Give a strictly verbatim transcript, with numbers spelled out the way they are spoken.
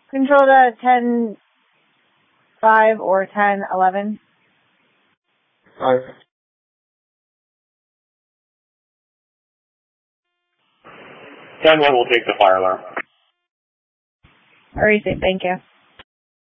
Control to ten five or ten eleven. Five. ten one will take the fire alarm. Alright, thank you.